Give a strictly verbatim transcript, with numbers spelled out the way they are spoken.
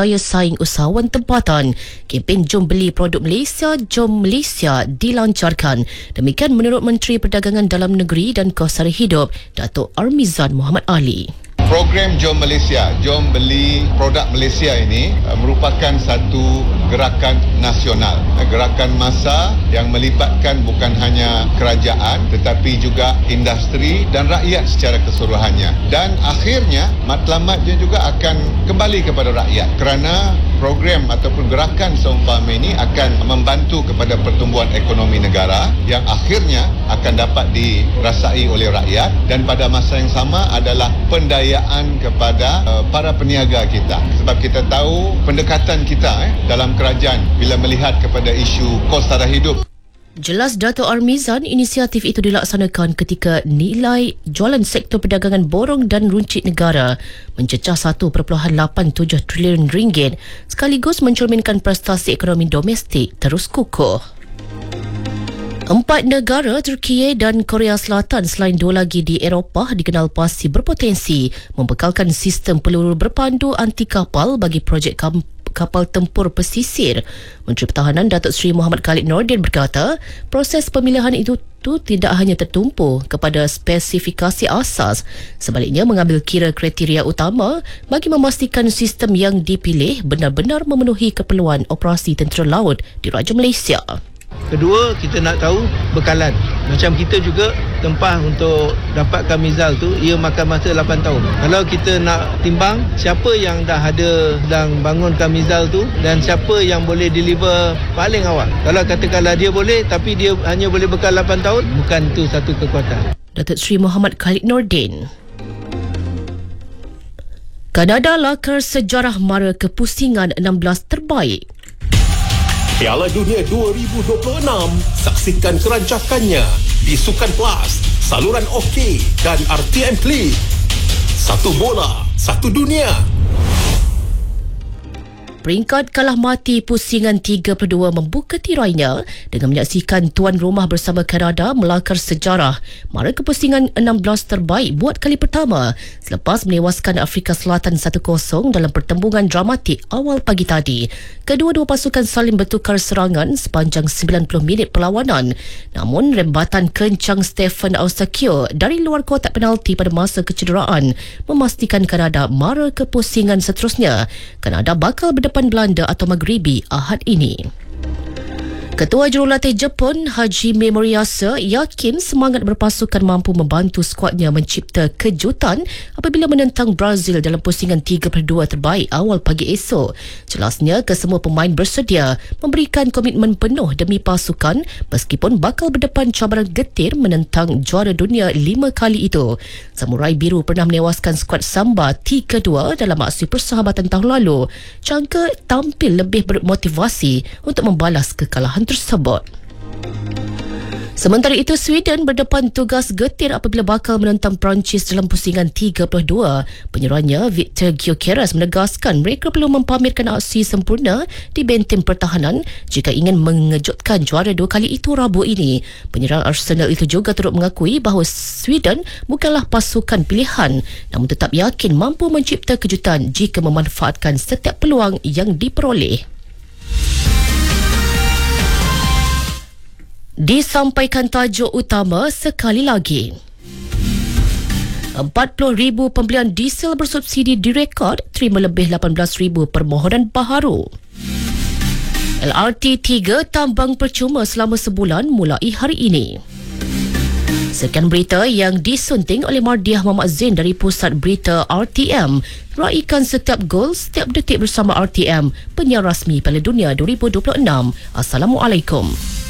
daya saing usahawan tempatan. Kempen Jom Beli Produk Malaysia, Jom Malaysia dilancarkan. Demikian menurut Menteri Perdagangan Dalam Negeri dan Kos Sara Hidup, Datuk Armizan Muhammad Ali. Program Jom Malaysia, Jom Beli Produk Malaysia ini uh, merupakan satu gerakan nasional, uh, gerakan massa yang melibatkan bukan hanya kerajaan tetapi juga industri dan rakyat secara keseluruhannya. Dan akhirnya matlamatnya juga akan kembali kepada rakyat kerana program ataupun gerakan seumpama ini akan membantu kepada pertumbuhan ekonomi negara yang akhirnya akan dapat dirasai oleh rakyat, dan pada masa yang sama adalah pendayaan kepada uh, para peniaga kita, sebab kita tahu pendekatan kita eh, dalam kerajaan bila melihat kepada isu kos sara hidup. Jelas Dato' Armizan, inisiatif itu dilaksanakan ketika nilai jualan sektor perdagangan borong dan runcit negara mencecah satu perpuluhan lapan tujuh trilion ringgit sekaligus mencerminkan prestasi ekonomi domestik terus kukuh. Empat negara, Turki dan Korea Selatan selain dua lagi di Eropah dikenal pasti berpotensi membekalkan sistem peluru berpandu anti kapal bagi projek kam- kapal tempur pesisir. Menteri Pertahanan Datuk Seri Muhammad Khalid Nordin berkata, proses pemilihan itu tu tidak hanya tertumpu kepada spesifikasi asas, sebaliknya mengambil kira kriteria utama bagi memastikan sistem yang dipilih benar-benar memenuhi keperluan operasi tentera laut di Raja Malaysia. Kedua, kita nak tahu bekalan. Macam kita juga tempah untuk dapatkan mizal tu, ia makan masa lapan tahun. Kalau kita nak timbang siapa yang dah ada sedang bangunkan mizal tu dan siapa yang boleh deliver paling awal. Kalau katakanlah dia boleh tapi dia hanya boleh bekal lapan tahun, bukan itu satu kekuatan. Datuk Seri Muhammad Khalid Nordin. Kanada lakar sejarah mara kepusingan enam belas terbaik. Piala Dunia dua ribu dua puluh enam, saksikan kerancakannya di Sukan Plus, saluran OK dan R T M Click. Satu bola, satu dunia. Peringkat kalah mati pusingan tiga puluh dua membuka tirainya dengan menyaksikan tuan rumah bersama Kanada melakar sejarah mara kepusingan enam belas terbaik buat kali pertama selepas menewaskan Afrika Selatan satu kosong dalam pertembungan dramatik awal pagi tadi. Kedua-dua pasukan saling bertukar serangan sepanjang sembilan puluh minit perlawanan. Namun rembatan kencang Stephen Eustakio dari luar kotak penalti pada masa kecederaan memastikan Kanada mara kepusingan seterusnya. Kanada bakal berdepan Belanda atau Maghribi Ahad ini. Ketua Jurulatih Jepun Hajime Moriyasa yakin semangat berpasukan mampu membantu skuadnya mencipta kejutan apabila menentang Brazil dalam pusingan tiga puluh dua terbaik awal pagi esok. Jelasnya kesemua pemain bersedia memberikan komitmen penuh demi pasukan meskipun bakal berdepan cabaran getir menentang juara dunia lima kali itu. Samurai Biru pernah menewaskan skuad Samba tiga dua dalam aksi persahabatan tahun lalu. Jangka tampil lebih bermotivasi untuk membalas kekalahan tersebut. Sementara itu, Sweden berdepan tugas getir apabila bakal menentang Perancis dalam pusingan tiga puluh dua. Penyerangnya Victor Gyökeres menegaskan mereka perlu mempamerkan aksi sempurna di benteng pertahanan jika ingin mengejutkan juara dua kali itu Rabu ini. Penyerang Arsenal itu juga turut mengakui bahawa Sweden bukanlah pasukan pilihan namun tetap yakin mampu mencipta kejutan jika memanfaatkan setiap peluang yang diperoleh. Disampaikan tajuk utama sekali lagi. empat puluh ribu pembelian diesel bersubsidi direkod, terima lebih lapan belas ribu permohonan baharu. L R T tiga tambang percuma selama sebulan mulai hari ini. Sekian berita yang disunting oleh Mardiah Muhammad Zain dari Pusat Berita R T M. Raikan setiap gol, setiap detik bersama R T M, penyiar rasmi Piala Dunia dua ribu dua puluh enam. Assalamualaikum.